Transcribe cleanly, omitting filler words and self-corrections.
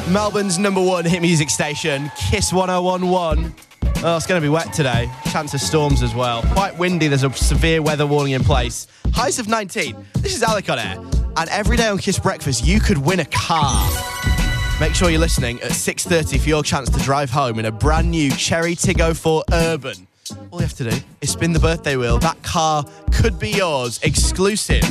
Melbourne's #1 hit music station, Kiss 1011. Oh, it's going to be wet today. Chance of storms as well. Quite windy. There's a severe weather warning in place. Highs of 19. This is Alec on air. And every day on Kiss Breakfast, you could win a car. Make sure you're listening at 6:30 for your chance to drive home in a brand new Cherry Tiggo 4 Urban. All you have to do is spin the birthday wheel. That car could be yours, exclusive